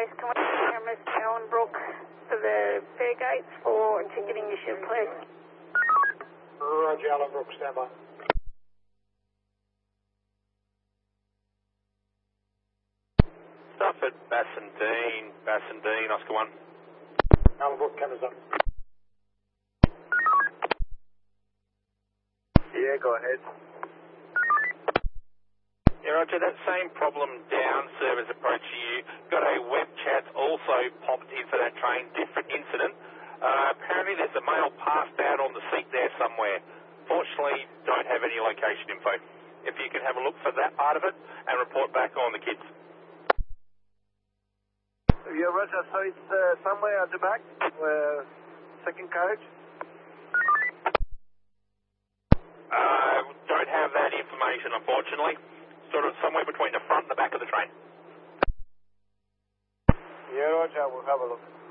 Base, can we get Miss Allenbrook to the fare gates for ticketing issue, please? Roger, Allenbrook, stand by. Stafford, Bassendean, Oscar 1. Allenbrook, cameras up. Yeah, go ahead. Yeah, Roger, that same problem down, servers approaching you. Got a web chat also popped in for that train, different incident. Apparently there's a male passed out on the seat there somewhere. Fortunately, don't have any location info. If you can have a look for that part of it and report back on the kids. Yeah, Roger, so it's somewhere at the back, second carriage? Don't have that information, unfortunately. Sort of somewhere between the front and the back of the train. Yeah, Roger, we'll have a look.